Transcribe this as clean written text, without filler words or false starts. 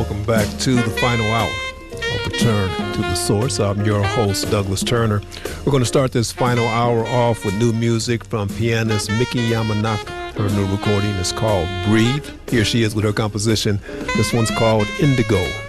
welcome back to the final hour of Return to the Source. I'm your host, Douglas Turner. We're going to start this final hour off with new music from pianist Miki Yamanaka. Her new recording is called Breathe. Here she is with her composition. This one's called Indigo.